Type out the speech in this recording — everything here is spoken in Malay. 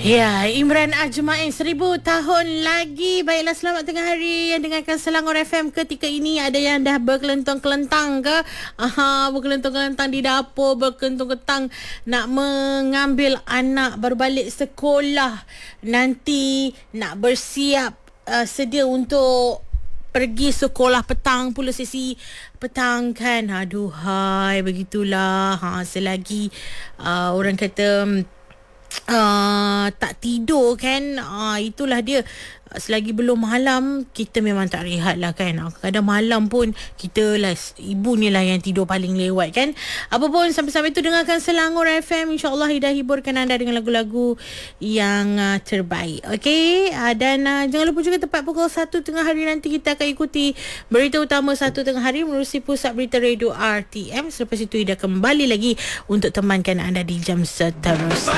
Ya, Imran Ajmain 1000 tahun lagi. Baiklah, selamat tengah hari yang dengarkan Selangor FM ketika ini. Ada yang dah berkelentang-kelentang ke? Berkelentang-kelentang di dapur, berkelentang-kelentang nak mengambil anak baru balik sekolah. Nanti nak bersiap sedia untuk pergi sekolah petang pula, sesi petang kan. Aduhai, begitulah. Selagi orang kata tak tidur kan, itulah dia. Selagi belum malam, kita memang tak rehat lah kan. Kadang malam pun kita lah, ibu ni lah yang tidur paling lewat kan. Apa pun, sampai-sampai tu dengarkan Selangor FM. InsyaAllah Hida hiburkan anda dengan lagu-lagu yang terbaik. Okay, dan jangan lupa juga tepat pukul 1 tengah hari nanti kita akan ikuti berita utama 1 tengah hari menerusi Pusat Berita Radio RTM. Selepas itu Hida kembali lagi untuk temankan anda di jam seterusnya.